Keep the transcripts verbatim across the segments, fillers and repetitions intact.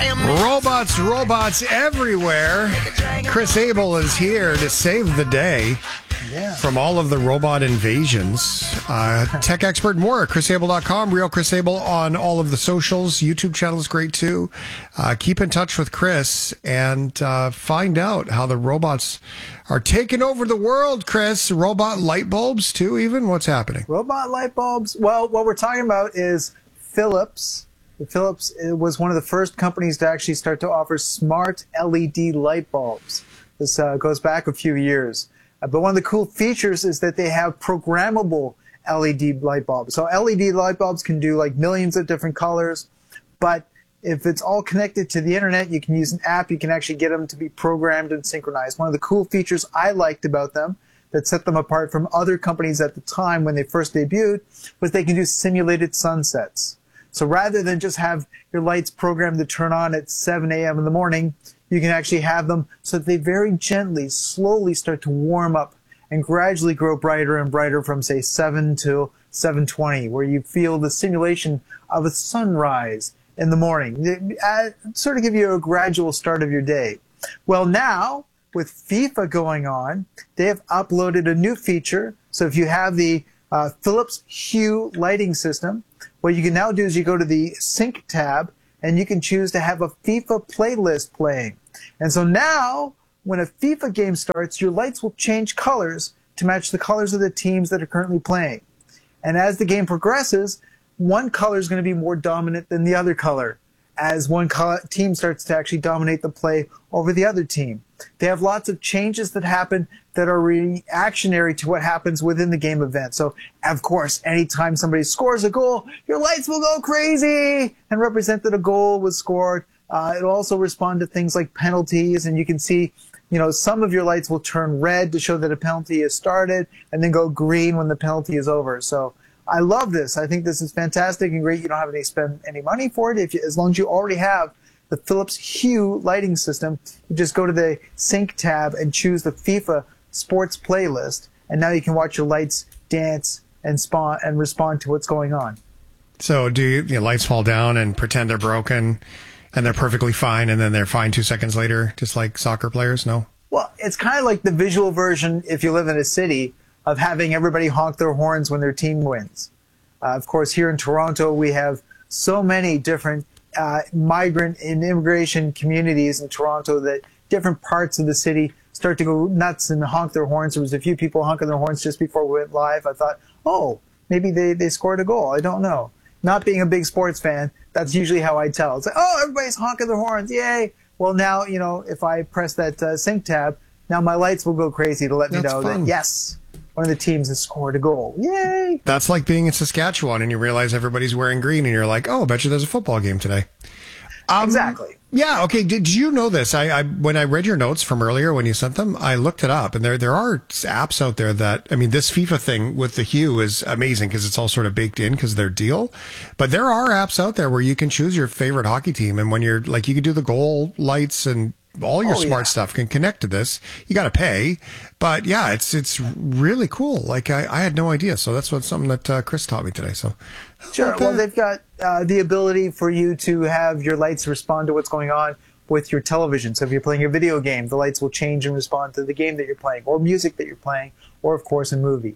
Robots, robots everywhere. Chris Abel is here to save the day yeah. from all of the robot invasions. Uh, tech expert more at chris able dot com. Real Chris Abel on all of the socials. YouTube channel is great too. Uh, keep in touch with Chris and uh, find out how the robots are taking over the world, Chris. Robot light bulbs too, even? What's happening? Robot light bulbs? Well, what we're talking about is Philips. Philips was one of the first companies to actually start to offer smart L E D light bulbs. This uh, goes back a few years. Uh, but one of the cool features is that they have programmable L E D light bulbs. So L E D light bulbs can do like millions of different colors, but if it's all connected to the internet, you can use an app, you can actually get them to be programmed and synchronized. One of the cool features I liked about them that set them apart from other companies at the time when they first debuted was they can do simulated sunsets. So rather than just have your lights programmed to turn on at seven A M in the morning, you can actually have them so that they very gently, slowly start to warm up and gradually grow brighter and brighter from, say, seven to seven twenty, where you feel the simulation of a sunrise in the morning. Uh, sort of give you a gradual start of your day. Well, now, with FIFA going on, they have uploaded a new feature. So if you have the uh, Philips Hue lighting system, what you can now do is you go to the Sync tab, and you can choose to have a FIFA playlist playing. And so now, when a FIFA game starts, your lights will change colors to match the colors of the teams that are currently playing. And as the game progresses, one color is going to be more dominant than the other color, as one color, team starts to actually dominate the play over the other team. They have lots of changes that happen that are reactionary to what happens within the game event. So, of course, anytime somebody scores a goal, your lights will go crazy and represent that a goal was scored. Uh, it'll also respond to things like penalties, and you can see, you know, some of your lights will turn red to show that a penalty has started and then go green when the penalty is over. So I love this. I think this is fantastic and great. You don't have to spend any money for it. If you, as long as you already have the Philips Hue lighting system, you just go to the Sync tab and choose the FIFA Sports playlist, and now you can watch your lights dance and spawn and respond to what's going on. So do you, your lights fall down and pretend they're broken and they're perfectly fine, and then they're fine two seconds later, just like soccer players? No? Well, it's kind of like the visual version, if you live in a city, of having everybody honk their horns when their team wins. Uh, of course, here in Toronto, we have so many different uh, migrant and immigration communities in Toronto that different parts of the city start to go nuts and honk their horns. There was a few people honking their horns just before we went live. I thought, oh, maybe they, they scored a goal. I don't know. Not being a big sports fan, that's usually how I tell. It's like, oh, everybody's honking their horns. Yay. Well, now, you know, if I press that uh, Sync tab, now my lights will go crazy to let me That's know fun. that, yes, one of the teams has scored a goal. Yay. That's like being in Saskatchewan and you realize everybody's wearing green and you're like, oh, I bet you there's a football game today. Um, Exactly. Yeah. Okay. Did you know this? I, I when I read your notes from earlier when you sent them, I looked it up, and there there are apps out there that, I mean, this FIFA thing with the Hue is amazing because it's all sort of baked in because of their deal. But there are apps out there where you can choose your favorite hockey team, and when you're like, you can do the goal lights and all your Oh, smart yeah. stuff can connect to this. You got to pay, but yeah, it's it's really cool. Like I, I had no idea, so that's what something that uh, Chris taught me today. So Sure. Well, they've got uh, the ability for you to have your lights respond to what's going on with your television. So if you're playing a video game, the lights will change and respond to the game that you're playing, or music that you're playing, or, of course, a movie.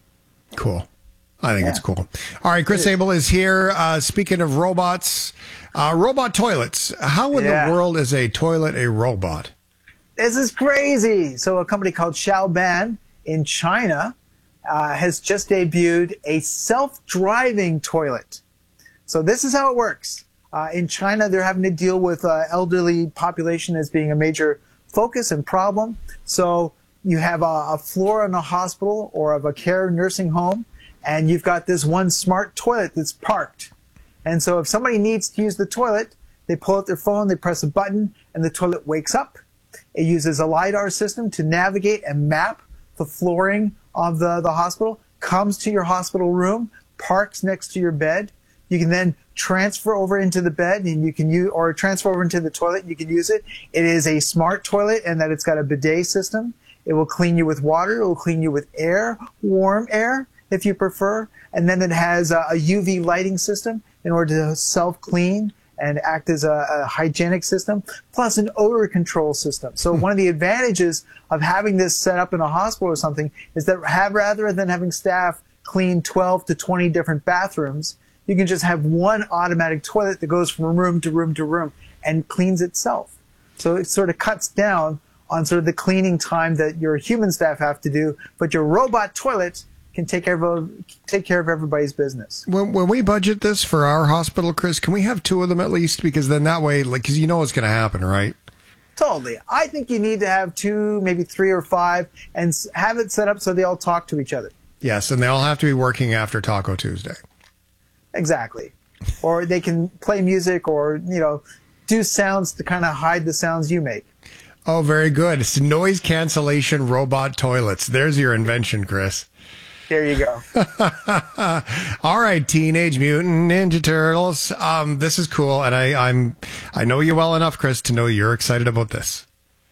Cool. I think Yeah. it's cool. All right, Chris Abel is here. Uh, speaking of robots, uh, robot toilets. How in Yeah. the world is a toilet a robot? This is crazy. So a company called Xiaoban in China uh, has just debuted a self-driving toilet. So this is how it works. Uh, in China, they're having to deal with uh, elderly population as being a major focus and problem. So you have a, a floor in a hospital or of a care nursing home, and you've got this one smart toilet that's parked. And so if somebody needs to use the toilet, they pull out their phone, they press a button, and the toilet wakes up. It uses a LiDAR system to navigate and map the flooring of the, the hospital, comes to your hospital room, parks next to your bed. You can then transfer over into the bed and you can use, or transfer over into the toilet and you can use it. It is a smart toilet in that it's got a bidet system. It will clean you with water. It will clean you with air, warm air if you prefer. And then it has a, a U V lighting system in order to self-clean and act as a, a hygienic system, plus an odor control system. So one of the advantages of having this set up in a hospital or something is that have, rather than having staff clean twelve to twenty different bathrooms, you can just have one automatic toilet that goes from room to room to room and cleans itself. So it sort of cuts down on sort of the cleaning time that your human staff have to do, but your robot toilet can take care of take care of everybody's business. When, when we budget this for our hospital, Chris, can we have two of them at least? Because then that way, like, because you know what's going to happen, right? Totally. I think you need to have two, maybe three or five, and have it set up so they all talk to each other. Yes, and they all have to be working after Taco Tuesday. Exactly. Or they can play music or, you know, do sounds to kind of hide the sounds you make. Oh, very good. It's noise cancellation robot toilets. There's your invention, Chris. There you go. All right, Teenage Mutant Ninja Turtles. Um, this is cool, and I, I'm I know you well enough, Chris, to know you're excited about this.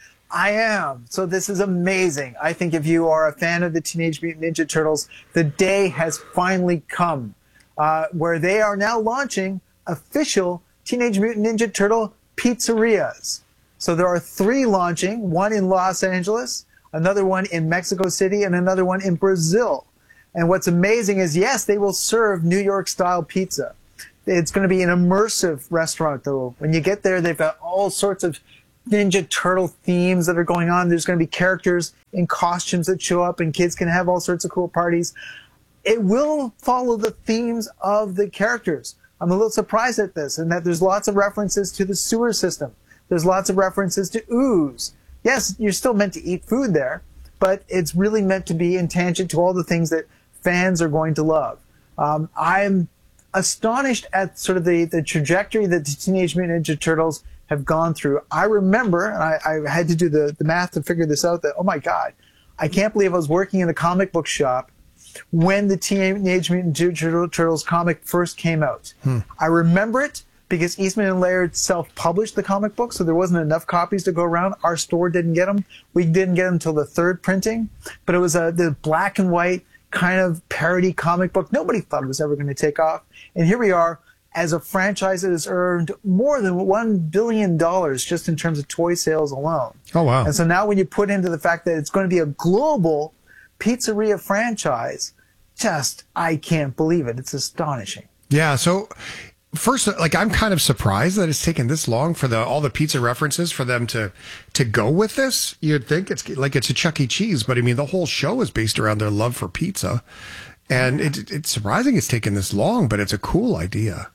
I am. So this is amazing. I think if you are a fan of the Teenage Mutant Ninja Turtles, the day has finally come uh, where they are now launching official Teenage Mutant Ninja Turtle pizzerias. So there are three launching, one in Los Angeles, another one in Mexico City, and another one in Brazil. And what's amazing is, yes, they will serve New York-style pizza. It's going to be an immersive restaurant, though. When you get there, they've got all sorts of Ninja Turtle themes that are going on. There's going to be characters in costumes that show up, and kids can have all sorts of cool parties. It will follow the themes of the characters. I'm a little surprised at this, and that there's lots of references to the sewer system. There's lots of references to ooze. Yes, you're still meant to eat food there, but it's really meant to be in tangent to all the things that fans are going to love. Um, I'm astonished at sort of the, the trajectory that the Teenage Mutant Ninja Turtles have gone through. I remember, and I, I had to do the, the math to figure this out, that, oh my God, I can't believe I was working in a comic book shop when the Teenage Mutant Ninja Turtles comic first came out. Hmm. I remember it because Eastman and Laird self-published the comic book, so there wasn't enough copies to go around. Our store didn't get them. We didn't get them until the third printing, but it was a, the black and white kind of parody comic book. Nobody thought it was ever going to take off. And here we are as a franchise that has earned more than one billion dollars just in terms of toy sales alone. Oh, wow. And so now when you put into the fact that it's going to be a global pizzeria franchise, just, I can't believe it. It's astonishing. Yeah, so first, like, I'm kind of surprised that it's taken this long for the all the pizza references for them to to go with this. You'd think it's like it's a Chuck E. Cheese, but I mean, the whole show is based around their love for pizza. And it, it's surprising it's taken this long, but it's a cool idea.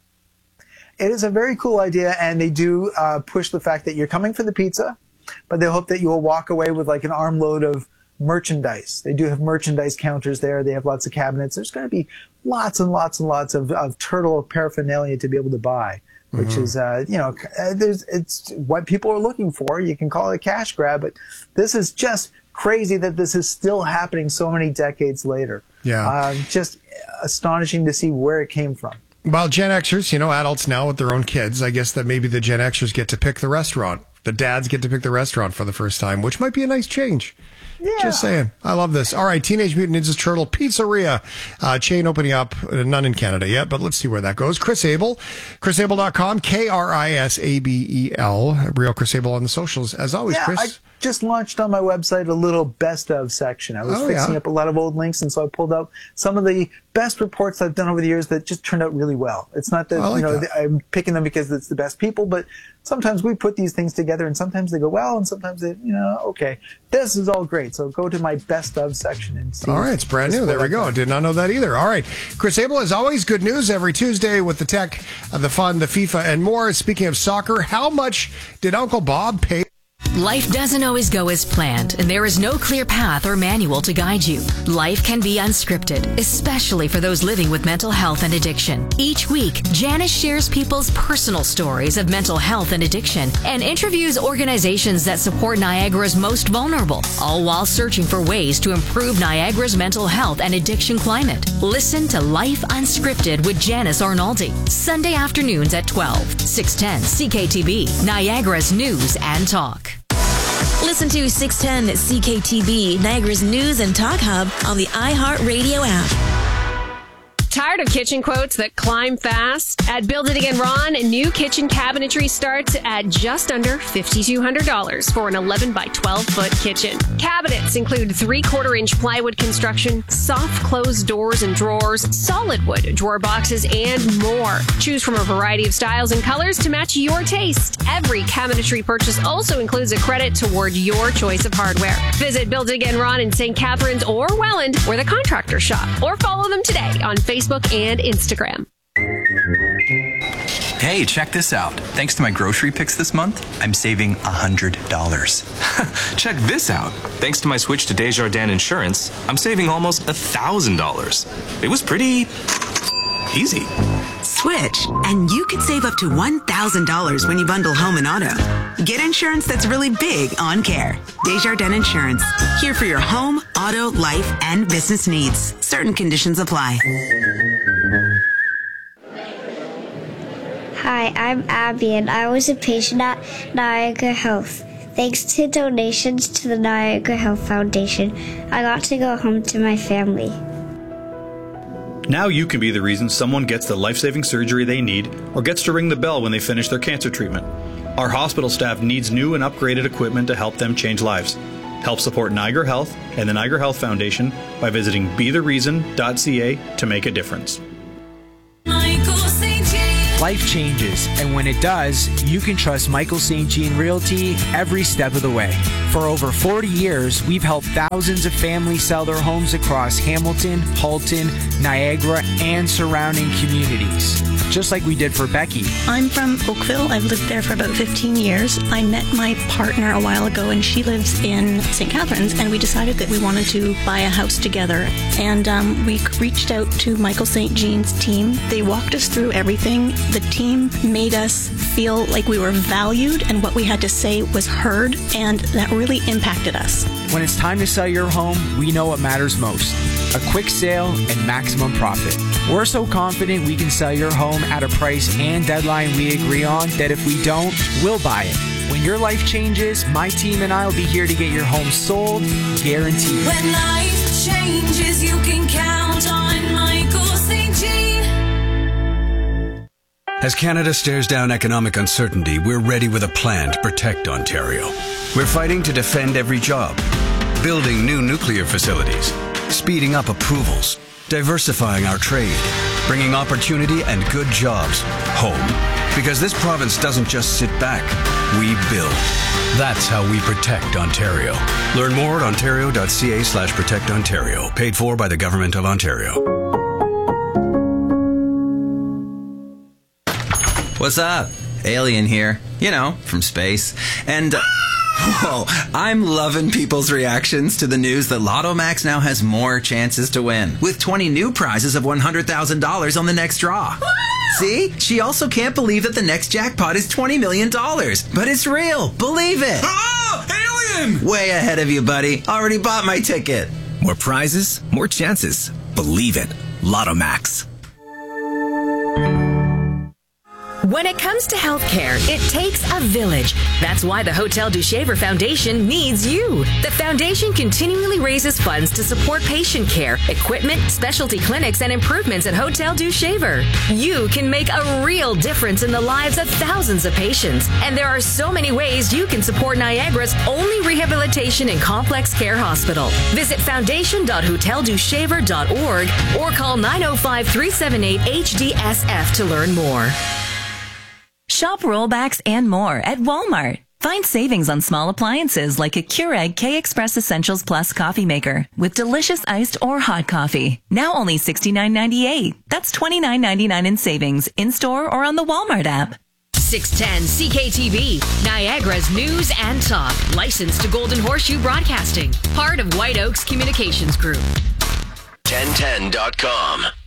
It is a very cool idea, and they do uh, push the fact that you're coming for the pizza, but they hope that you will walk away with like an armload of merchandise. They do have merchandise counters there. They have lots of cabinets. There's going to be lots and lots and lots of, of turtle paraphernalia to be able to buy, which mm-hmm. is, uh, you know, there's, it's what people are looking for. You can call it a cash grab, but this is just crazy that this is still happening so many decades later. Yeah. Uh, just astonishing to see where it came from. Well, Gen Xers, you know, adults now with their own kids, I guess that maybe the Gen Xers get to pick the restaurant. The dads get to pick the restaurant for the first time, which might be a nice change. Yeah. Just saying. I love this. All right, Teenage Mutant Ninja Turtle Pizzeria uh, chain opening up. Uh, none in Canada yet, but let's see where that goes. Chris Abel, chris abel dot com, K R I S A B E L. Real Chris Abel on the socials. As always, yeah, Chris. I just launched on my website a little best of section. I was oh, fixing yeah. up a lot of old links, and so I pulled out some of the best reports I've done over the years that just turned out really well. It's not that, like you know, that. I'm picking them because it's the best people, but sometimes we put these things together, and sometimes they go well, and sometimes they, you know, okay, this is all great. So go to my best of section and see. All right, it's brand new. There we go. Did not know that either. All right. Chris Abel, as always, good news every Tuesday with the tech, uh, the fun, the FIFA, and more. Speaking of soccer, how much did Uncle Bob pay? Life doesn't always go as planned, and there is no clear path or manual to guide you. Life can be unscripted, especially for those living with mental health and addiction. Each week, Janice shares people's personal stories of mental health and addiction and interviews organizations that support Niagara's most vulnerable, all while searching for ways to improve Niagara's mental health and addiction climate. Listen to Life Unscripted with Janice Arnaldi, Sunday afternoons at twelve, six ten C K T B, Niagara's News and Talk. Listen to six ten C K T B, Niagara's News and Talk Hub on the iHeartRadio app. Tired of kitchen quotes that climb fast? At Build It Again Ron, new kitchen cabinetry starts at just under five thousand two hundred dollars for an eleven by twelve foot kitchen. Cabinets include three-quarter inch plywood construction, soft closed doors and drawers, solid wood drawer boxes, and more. Choose from a variety of styles and colors to match your taste. Every cabinetry purchase also includes a credit toward your choice of hardware. Visit Build It Again Ron in Saint Catharines or Welland, where the contractors shop, or follow them today on Facebook and Instagram. Hey, check this out. Thanks to my grocery picks this month, I'm saving one hundred dollars. Check this out. Thanks to my switch to Desjardins Insurance, I'm saving almost one thousand dollars. It was pretty easy. Switch, and you could save up to one thousand dollars when you bundle home and auto. Get insurance that's really big on care. Desjardins Insurance, here for your home, auto, life, and business needs. Certain conditions apply. Hi, I'm Abby, and I was a patient at Niagara Health. Thanks to donations to the Niagara Health Foundation, I got to go home to my family. Now you can be the reason someone gets the life-saving surgery they need or gets to ring the bell when they finish their cancer treatment. Our hospital staff needs new and upgraded equipment to help them change lives. Help support Niagara Health and the Niagara Health Foundation by visiting be the reason dot c a to make a difference. Life changes, and when it does, you can trust Michael Saint Jean Realty every step of the way. For over forty years, we've helped thousands of families sell their homes across Hamilton, Halton, Niagara, and surrounding communities. Just like we did for Becky. I'm from Oakville. I've lived there for about fifteen years. I met my partner a while ago, and she lives in Saint Catharines, and we decided that we wanted to buy a house together. And um, we reached out to Michael Saint Jean's team. They walked us through everything. The team made us feel like we were valued and what we had to say was heard, and that really impacted us. When it's time to sell your home, we know what matters most. A quick sale and maximum profit. We're so confident we can sell your home at a price and deadline we agree on that if we don't, we'll buy it. When your life changes, my team and I will be here to get your home sold, guaranteed. When life changes, you can count on Michael Saint Jean. As Canada stares down economic uncertainty, we're ready with a plan to protect Ontario. We're fighting to defend every job, building new nuclear facilities, speeding up approvals, diversifying our trade, bringing opportunity and good jobs home. Because this province doesn't just sit back, we build. That's how we protect Ontario. Learn more at ontario dot c a slash protect Ontario. Paid for by the Government of Ontario. What's up? Alien here. You know, from space. And, uh, whoa, I'm loving people's reactions to the news that Lotto Max now has more chances to win, with twenty new prizes of one hundred thousand dollars on the next draw. See? She also can't believe that the next jackpot is twenty million dollars. But it's real. Believe it. Oh, alien! Way ahead of you, buddy. Already bought my ticket. More prizes, more chances. Believe it. Lotto Max. When it comes to healthcare, it takes a village. That's why the Hotel du Shaver Foundation needs you. The foundation continually raises funds to support patient care, equipment, specialty clinics, and improvements at Hotel du Shaver. You can make a real difference in the lives of thousands of patients. And there are so many ways you can support Niagara's only rehabilitation and complex care hospital. Visit foundation dot hotel du shaver dot org or call nine oh five, three seven eight, H D S F to learn more. Shop rollbacks and more at Walmart. Find savings on small appliances like a Keurig K-Express Essentials Plus coffee maker with delicious iced or hot coffee. Now only sixty-nine ninety-eight. That's twenty-nine ninety-nine in savings in-store or on the Walmart app. six ten C K T V, Niagara's news and talk. Licensed to Golden Horseshoe Broadcasting. Part of White Oaks Communications Group. ten ten dot com